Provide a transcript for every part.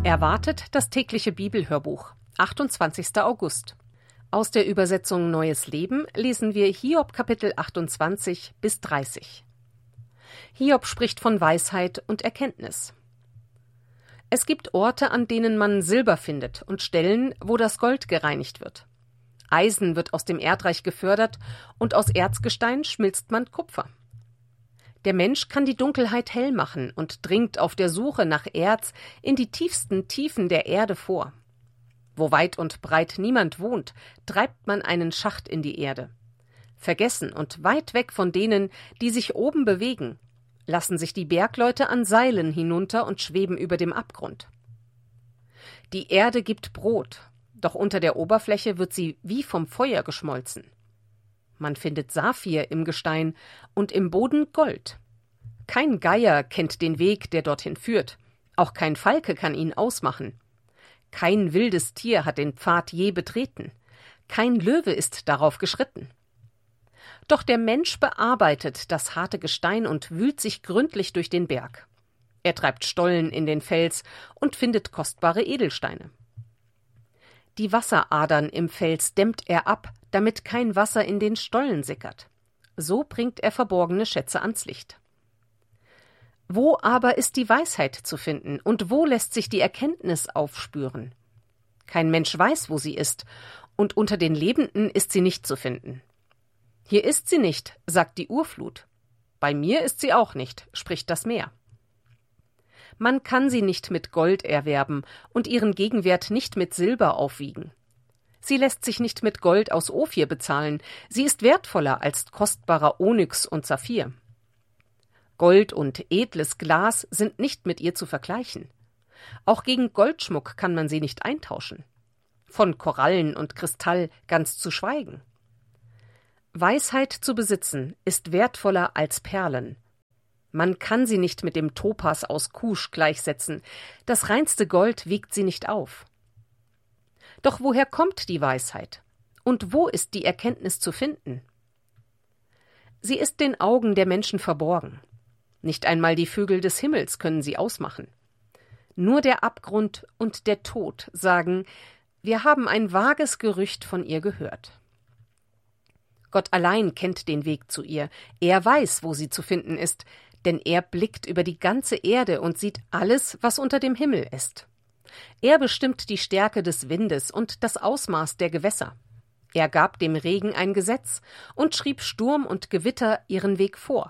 Erwartet das tägliche Bibelhörbuch, 28. August. Aus der Übersetzung Neues Leben lesen wir Hiob Kapitel 28 bis 30. Hiob spricht von Weisheit und Erkenntnis. Es gibt Orte, an denen man Silber findet, und Stellen, wo das Gold gereinigt wird. Eisen wird aus dem Erdreich gefördert, und aus Erzgestein schmilzt man Kupfer. Der Mensch kann die Dunkelheit hell machen und dringt auf der Suche nach Erz in die tiefsten Tiefen der Erde vor. Wo weit und breit niemand wohnt, treibt man einen Schacht in die Erde. Vergessen und weit weg von denen, die sich oben bewegen, lassen sich die Bergleute an Seilen hinunter und schweben über dem Abgrund. Die Erde gibt Brot, doch unter der Oberfläche wird sie wie vom Feuer geschmolzen. Man findet Saphir im Gestein und im Boden Gold. Kein Geier kennt den Weg, der dorthin führt. Auch kein Falke kann ihn ausmachen. Kein wildes Tier hat den Pfad je betreten. Kein Löwe ist darauf geschritten. Doch der Mensch bearbeitet das harte Gestein und wühlt sich gründlich durch den Berg. Er treibt Stollen in den Fels und findet kostbare Edelsteine. Die Wasseradern im Fels dämmt er ab, damit kein Wasser in den Stollen sickert. So bringt er verborgene Schätze ans Licht. Wo aber ist die Weisheit zu finden, und wo lässt sich die Erkenntnis aufspüren? Kein Mensch weiß, wo sie ist, und unter den Lebenden ist sie nicht zu finden. Hier ist sie nicht, sagt die Urflut. Bei mir ist sie auch nicht, spricht das Meer. Man kann sie nicht mit Gold erwerben und ihren Gegenwert nicht mit Silber aufwiegen. Sie lässt sich nicht mit Gold aus Ophir bezahlen, sie ist wertvoller als kostbarer Onyx und Saphir. Gold und edles Glas sind nicht mit ihr zu vergleichen. Auch gegen Goldschmuck kann man sie nicht eintauschen. Von Korallen und Kristall ganz zu schweigen. Weisheit zu besitzen ist wertvoller als Perlen. Man kann sie nicht mit dem Topas aus Kusch gleichsetzen, das reinste Gold wiegt sie nicht auf. Doch woher kommt die Weisheit? Und wo ist die Erkenntnis zu finden? Sie ist den Augen der Menschen verborgen. Nicht einmal die Vögel des Himmels können sie ausmachen. Nur der Abgrund und der Tod sagen, wir haben ein vages Gerücht von ihr gehört. Gott allein kennt den Weg zu ihr. Er weiß, wo sie zu finden ist, denn er blickt über die ganze Erde und sieht alles, was unter dem Himmel ist. Er bestimmt die Stärke des Windes und das Ausmaß der Gewässer. Er gab dem Regen ein Gesetz und schrieb Sturm und Gewitter ihren Weg vor.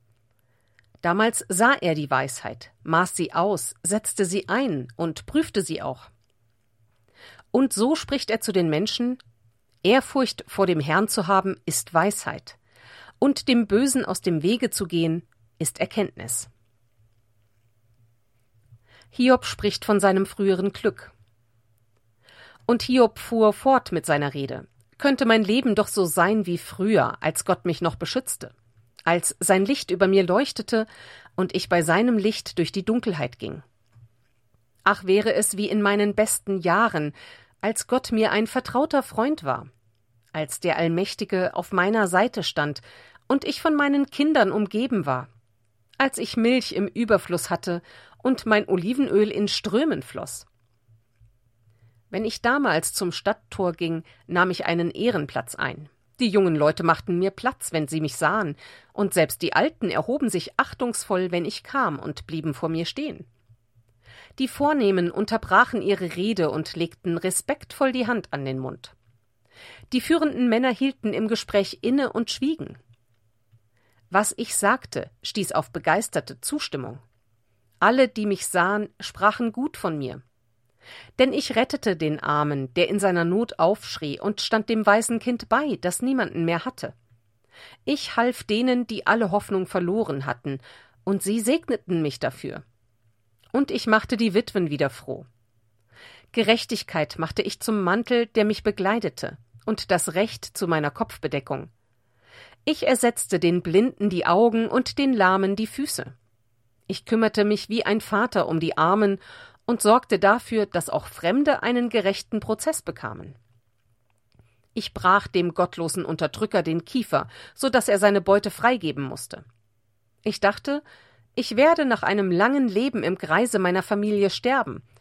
Damals sah er die Weisheit, maß sie aus, setzte sie ein und prüfte sie auch. Und so spricht er zu den Menschen: Ehrfurcht vor dem Herrn zu haben, ist Weisheit, und dem Bösen aus dem Wege zu gehen, ist Erkenntnis. Hiob spricht von seinem früheren Glück. Und Hiob fuhr fort mit seiner Rede. Könnte mein Leben doch so sein wie früher, als Gott mich noch beschützte, als sein Licht über mir leuchtete und ich bei seinem Licht durch die Dunkelheit ging. Ach, wäre es wie in meinen besten Jahren, als Gott mir ein vertrauter Freund war, als der Allmächtige auf meiner Seite stand und ich von meinen Kindern umgeben war, als ich Milch im Überfluss hatte und mein Olivenöl in Strömen floss. Wenn ich damals zum Stadttor ging, nahm ich einen Ehrenplatz ein. Die jungen Leute machten mir Platz, wenn sie mich sahen, und selbst die Alten erhoben sich achtungsvoll, wenn ich kam, und blieben vor mir stehen. Die Vornehmen unterbrachen ihre Rede und legten respektvoll die Hand an den Mund. Die führenden Männer hielten im Gespräch inne und schwiegen. Was ich sagte, stieß auf begeisterte Zustimmung. Alle, die mich sahen, sprachen gut von mir. Denn ich rettete den Armen, der in seiner Not aufschrie, und stand dem weißen Kind bei, das niemanden mehr hatte. Ich half denen, die alle Hoffnung verloren hatten, und sie segneten mich dafür. Und ich machte die Witwen wieder froh. Gerechtigkeit machte ich zum Mantel, der mich bekleidete, und das Recht zu meiner Kopfbedeckung. Ich ersetzte den Blinden die Augen und den Lahmen die Füße. Ich kümmerte mich wie ein Vater um die Armen und sorgte dafür, dass auch Fremde einen gerechten Prozess bekamen. Ich brach dem gottlosen Unterdrücker den Kiefer, so dass er seine Beute freigeben musste. Ich dachte, ich werde nach einem langen Leben im Kreise meiner Familie sterben,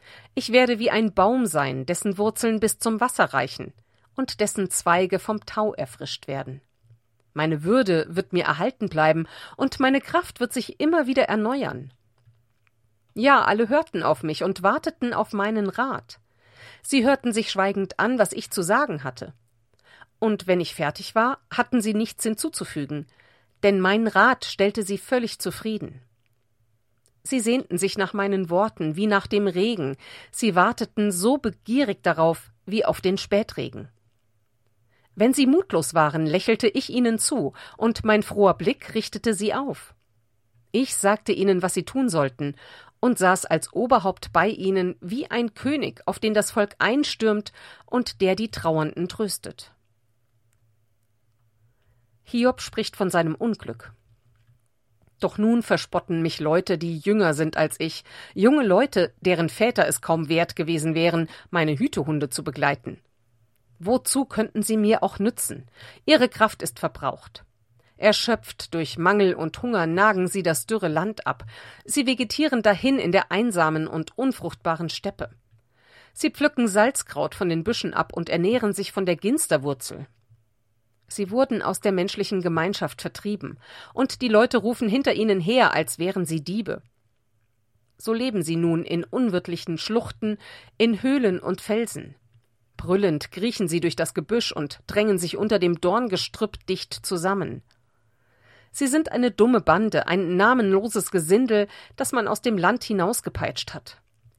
Ich werde wie ein Baum sein, dessen Wurzeln bis zum Wasser reichen und dessen Zweige vom Tau erfrischt werden. Meine Würde wird mir erhalten bleiben und meine Kraft wird sich immer wieder erneuern. Ja, alle hörten auf mich und warteten auf meinen Rat. Sie hörten sich schweigend an, was ich zu sagen hatte. Und wenn ich fertig war, hatten sie nichts hinzuzufügen, denn mein Rat stellte sie völlig zufrieden. Sie sehnten sich nach meinen Worten wie nach dem Regen, sie warteten so begierig darauf wie auf den Spätregen. Wenn sie mutlos waren, lächelte ich ihnen zu, und mein froher Blick richtete sie auf. Ich sagte ihnen, was sie tun sollten, und saß als Oberhaupt bei ihnen wie ein König, auf den das Volk einstürmt und der die Trauernden tröstet. Hiob spricht von seinem Unglück. Doch nun verspotten mich Leute, die jünger sind als ich, junge Leute, deren Väter es kaum wert gewesen wären, meine Hütehunde zu begleiten. Wozu könnten sie mir auch nützen? Ihre Kraft ist verbraucht. Erschöpft durch Mangel und Hunger nagen sie das dürre Land ab. Sie vegetieren dahin in der einsamen und unfruchtbaren Steppe. Sie pflücken Salzkraut von den Büschen ab und ernähren sich von der Ginsterwurzel. Sie wurden aus der menschlichen Gemeinschaft vertrieben, und die Leute rufen hinter ihnen her, als wären sie Diebe. So leben sie nun in unwirtlichen Schluchten, in Höhlen und Felsen. Brüllend kriechen sie durch das Gebüsch und drängen sich unter dem Dorngestrüpp dicht zusammen. Sie sind eine dumme Bande, ein namenloses Gesindel, das man aus dem Land hinausgepeitscht hat.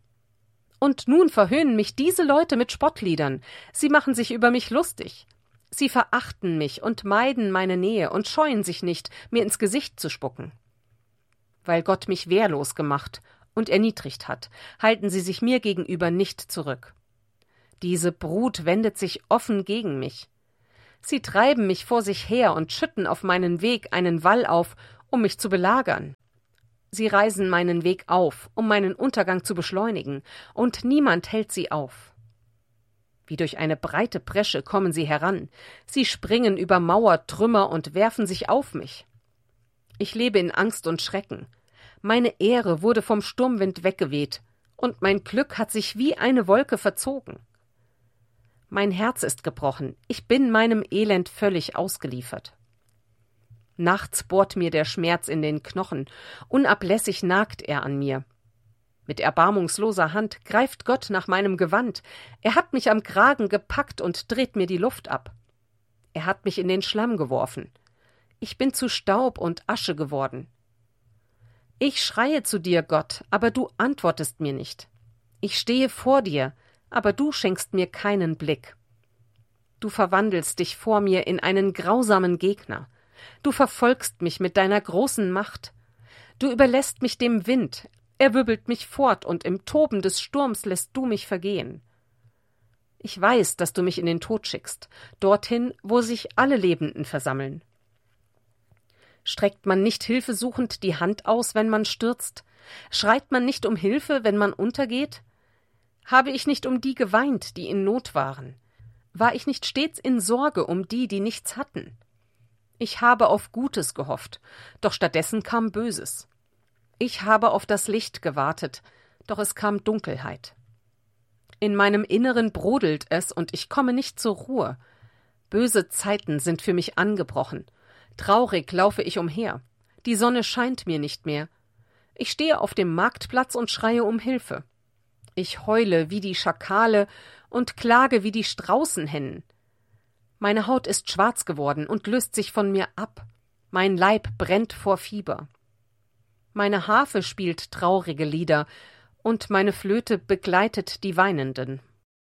Und nun verhöhnen mich diese Leute mit Spottliedern. Sie machen sich über mich lustig. Sie verachten mich und meiden meine Nähe und scheuen sich nicht, mir ins Gesicht zu spucken. Weil Gott mich wehrlos gemacht und erniedrigt hat, halten sie sich mir gegenüber nicht zurück. Diese Brut wendet sich offen gegen mich. Sie treiben mich vor sich her und schütten auf meinen Weg einen Wall auf, um mich zu belagern. Sie reißen meinen Weg auf, um meinen Untergang zu beschleunigen, und niemand hält sie auf. Wie durch eine breite Bresche kommen sie heran. Sie springen über Mauer, Trümmer und werfen sich auf mich. Ich lebe in Angst und Schrecken. Meine Ehre wurde vom Sturmwind weggeweht, und mein Glück hat sich wie eine Wolke verzogen. Mein Herz ist gebrochen, ich bin meinem Elend völlig ausgeliefert. Nachts bohrt mir der Schmerz in den Knochen, unablässig nagt er an mir. Mit erbarmungsloser Hand greift Gott nach meinem Gewand, er hat mich am Kragen gepackt und dreht mir die Luft ab. Er hat mich in den Schlamm geworfen. Ich bin zu Staub und Asche geworden. Ich schreie zu dir, Gott, aber du antwortest mir nicht. Ich stehe vor dir, aber du schenkst mir keinen Blick. Du verwandelst dich vor mir in einen grausamen Gegner. Du verfolgst mich mit deiner großen Macht. Du überlässt mich dem Wind, er wirbelt mich fort, und im Toben des Sturms lässt du mich vergehen. Ich weiß, dass du mich in den Tod schickst, dorthin, wo sich alle Lebenden versammeln. Streckt man nicht hilfesuchend die Hand aus, wenn man stürzt? Schreit man nicht um Hilfe, wenn man untergeht? Habe ich nicht um die geweint, die in Not waren? War ich nicht stets in Sorge um die, die nichts hatten? Ich habe auf Gutes gehofft, doch stattdessen kam Böses. Ich habe auf das Licht gewartet, doch es kam Dunkelheit. In meinem Inneren brodelt es, und ich komme nicht zur Ruhe. Böse Zeiten sind für mich angebrochen. Traurig laufe ich umher. Die Sonne scheint mir nicht mehr. Ich stehe auf dem Marktplatz und schreie um Hilfe. Ich heule wie die Schakale und klage wie die Straußenhennen. Meine Haut ist schwarz geworden und löst sich von mir ab. Mein Leib brennt vor Fieber. Meine Harfe spielt traurige Lieder, und meine Flöte begleitet die Weinenden.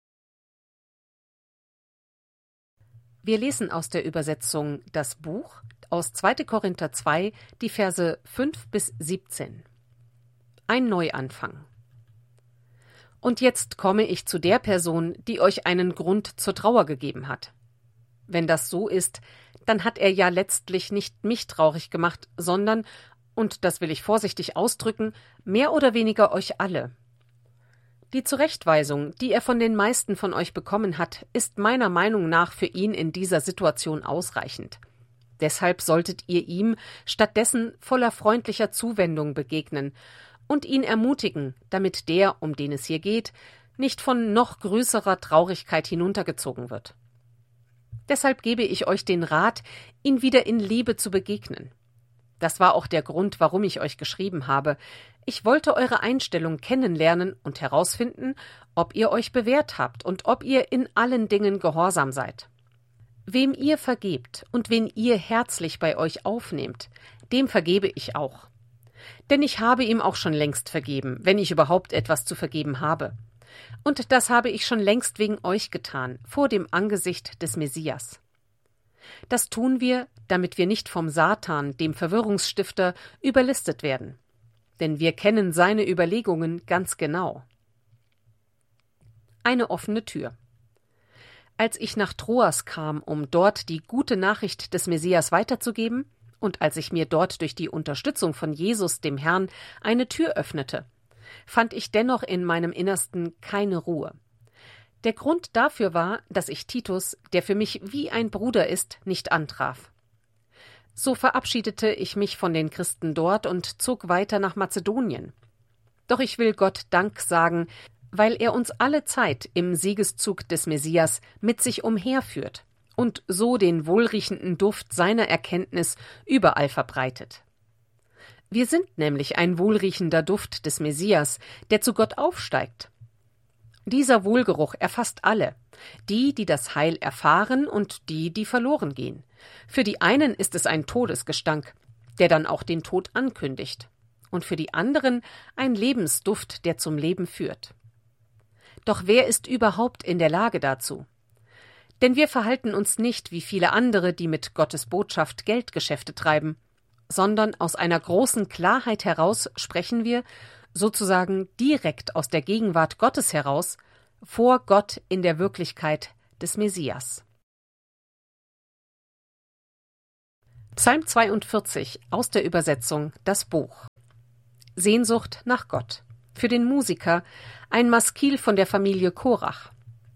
Wir lesen aus der Übersetzung Das Buch aus 2. Korinther 2, die Verse 5 bis 17. Ein Neuanfang. Und jetzt komme ich zu der Person, die euch einen Grund zur Trauer gegeben hat. Wenn das so ist, dann hat er ja letztlich nicht mich traurig gemacht, sondern, und das will ich vorsichtig ausdrücken, mehr oder weniger euch alle. Die Zurechtweisung, die er von den meisten von euch bekommen hat, ist meiner Meinung nach für ihn in dieser Situation ausreichend. Deshalb solltet ihr ihm stattdessen voller freundlicher Zuwendung begegnen und ihn ermutigen, damit der, um den es hier geht, nicht von noch größerer Traurigkeit hinuntergezogen wird. Deshalb gebe ich euch den Rat, ihn wieder in Liebe zu begegnen. Das war auch der Grund, warum ich euch geschrieben habe. Ich wollte eure Einstellung kennenlernen und herausfinden, ob ihr euch bewährt habt und ob ihr in allen Dingen gehorsam seid. Wem ihr vergebt und wen ihr herzlich bei euch aufnehmt, dem vergebe ich auch. Denn ich habe ihm auch schon längst vergeben, wenn ich überhaupt etwas zu vergeben habe. Und das habe ich schon längst wegen euch getan, vor dem Angesicht des Messias. Das tun wir, damit wir nicht vom Satan, dem Verwirrungsstifter, überlistet werden. Denn wir kennen seine Überlegungen ganz genau. Eine offene Tür. Als ich nach Troas kam, um dort die gute Nachricht des Messias weiterzugeben, und als ich mir dort durch die Unterstützung von Jesus, dem Herrn, eine Tür öffnete, fand ich dennoch in meinem Innersten keine Ruhe. Der Grund dafür war, dass ich Titus, der für mich wie ein Bruder ist, nicht antraf. So verabschiedete ich mich von den Christen dort und zog weiter nach Mazedonien. Doch ich will Gott Dank sagen, weil er uns alle Zeit im Siegeszug des Messias mit sich umherführt und so den wohlriechenden Duft seiner Erkenntnis überall verbreitet. Wir sind nämlich ein wohlriechender Duft des Messias, der zu Gott aufsteigt. Dieser Wohlgeruch erfasst alle, die das Heil erfahren und die verloren gehen. Für die einen ist es ein Todesgestank, der dann auch den Tod ankündigt, und für die anderen ein Lebensduft, der zum Leben führt. Doch wer ist überhaupt in der Lage dazu? Denn wir verhalten uns nicht wie viele andere, die mit Gottes Botschaft Geldgeschäfte treiben, sondern aus einer großen Klarheit heraus sprechen wir, sozusagen direkt aus der Gegenwart Gottes heraus, vor Gott in der Wirklichkeit des Messias. Psalm 42 aus der Übersetzung Das Buch. Sehnsucht nach Gott. Für den Musiker ein Maskil von der Familie Korach.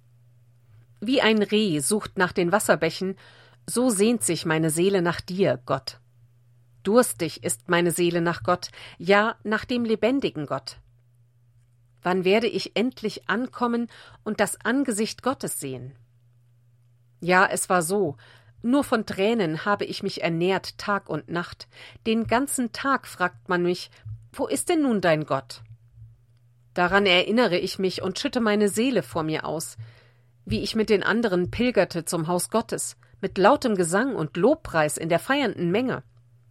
Wie ein Reh sucht nach den Wasserbächen, so sehnt sich meine Seele nach dir, Gott. Durstig ist meine Seele nach Gott, ja, nach dem lebendigen Gott. Wann werde ich endlich ankommen und das Angesicht Gottes sehen? Ja, es war so, nur von Tränen habe ich mich ernährt Tag und Nacht. Den ganzen Tag fragt man mich, wo ist denn nun dein Gott? Daran erinnere ich mich und schütte meine Seele vor mir aus, wie ich mit den anderen pilgerte zum Haus Gottes, mit lautem Gesang und Lobpreis in der feiernden Menge.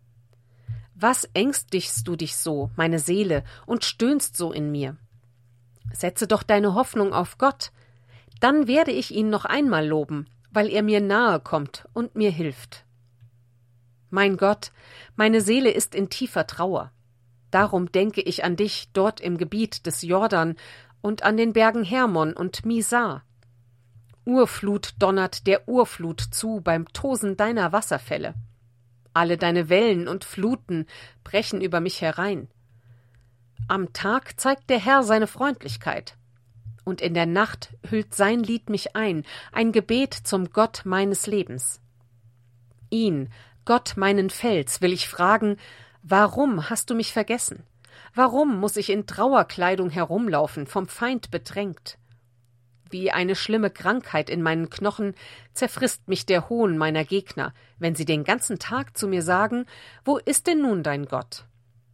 Was ängstigst du dich so, meine Seele, und stöhnst so in mir? Setze doch deine Hoffnung auf Gott, dann werde ich ihn noch einmal loben, weil er mir nahe kommt und mir hilft. Mein Gott, meine Seele ist in tiefer Trauer. Darum denke ich an dich dort im Gebiet des Jordan und an den Bergen Hermon und Misar. Urflut donnert der Urflut zu beim Tosen deiner Wasserfälle. Alle deine Wellen und Fluten brechen über mich herein. Am Tag zeigt der Herr seine Freundlichkeit, und in der Nacht hüllt sein Lied mich ein Gebet zum Gott meines Lebens. Ihn, Gott meinen Fels, will ich fragen, warum hast du mich vergessen? Warum muss ich in Trauerkleidung herumlaufen, vom Feind bedrängt? Wie eine schlimme Krankheit in meinen Knochen zerfrisst mich der Hohn meiner Gegner, wenn sie den ganzen Tag zu mir sagen, wo ist denn nun dein Gott?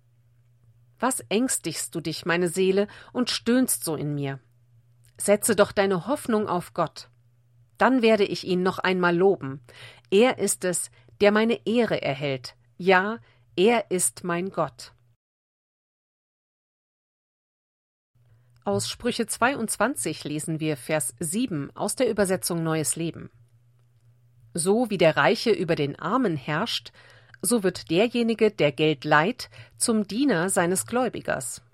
Was ängstigst du dich, meine Seele, und stöhnst so in mir? Setze doch deine Hoffnung auf Gott. Dann werde ich ihn noch einmal loben. Er ist es, der meine Ehre erhält. Ja, er ist mein Gott. Aus Sprüche 22 lesen wir Vers 7 aus der Übersetzung Neues Leben. So wie der Reiche über den Armen herrscht, so wird derjenige, der Geld leiht, zum Diener seines Gläubigers.